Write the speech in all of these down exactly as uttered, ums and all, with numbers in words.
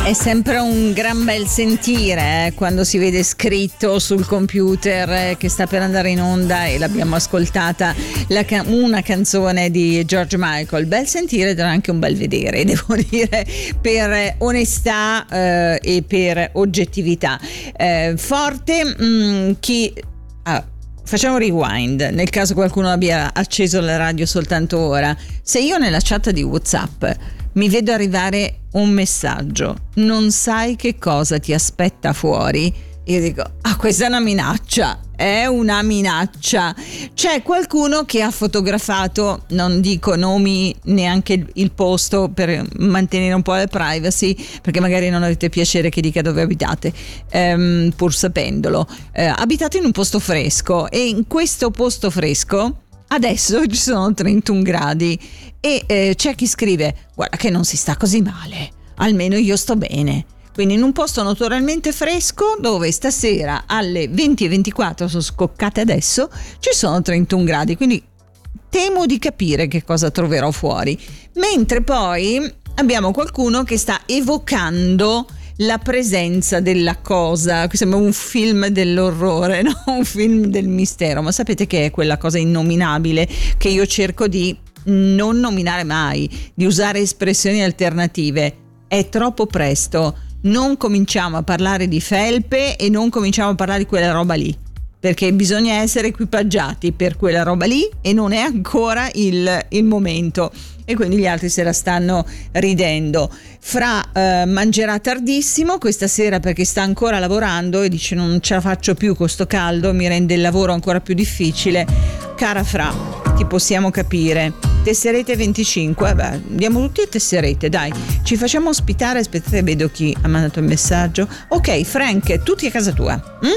È sempre un gran bel sentire eh, quando si vede scritto sul computer eh, che sta per andare in onda e l'abbiamo ascoltata la ca- una canzone di George Michael. Bel sentire ed era anche un bel vedere, devo dire, per onestà eh, e per oggettività. Eh, forte mh, chi... Ah, facciamo rewind, nel caso qualcuno abbia acceso la radio soltanto ora. Se io nella chat di WhatsApp mi vedo arrivare un messaggio, non sai che cosa ti aspetta fuori, io dico, ah, questa è una minaccia, è una minaccia. C'è qualcuno che ha fotografato, non dico nomi, neanche il posto per mantenere un po' la privacy, perché magari non avete piacere che dica dove abitate, ehm, pur sapendolo. Eh, abitate in un posto fresco e in questo posto fresco adesso ci sono trentuno gradi e eh, c'è chi scrive, guarda che non si sta così male, almeno io sto bene. Quindi in un posto notoriamente fresco dove stasera alle venti e ventiquattro, sono scoccate adesso, ci sono trentuno gradi, quindi temo di capire che cosa troverò fuori. Mentre poi abbiamo qualcuno che sta evocando la presenza della cosa, qui sembra un film dell'orrore, no? Un film del mistero, ma sapete che è quella cosa innominabile che io cerco di non nominare mai, di usare espressioni alternative. È troppo presto, non cominciamo a parlare di felpe e non cominciamo a parlare di quella roba lì, perché bisogna essere equipaggiati per quella roba lì e non è ancora il, il momento. E quindi gli altri se la stanno ridendo. Fra eh, mangerà tardissimo questa sera perché sta ancora lavorando e dice non ce la faccio più con sto caldo, mi rende il lavoro ancora più difficile. Cara Fra, ti possiamo capire. Tesserete venticinque, beh, andiamo tutti a Tesserete, dai, ci facciamo ospitare. Aspettate, vedo chi ha mandato il messaggio. Ok, Frank, tutti a casa tua.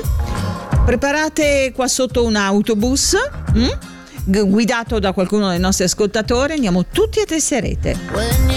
Mm? Preparate qua sotto un autobus mm? guidato da qualcuno dei nostri ascoltatori, andiamo tutti a Tesserete.